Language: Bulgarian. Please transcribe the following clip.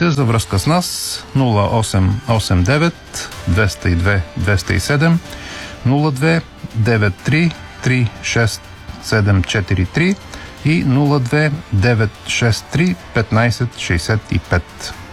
Телефоните за връзка с нас 0889 202 207 02 93 36743 и 02 963 1565.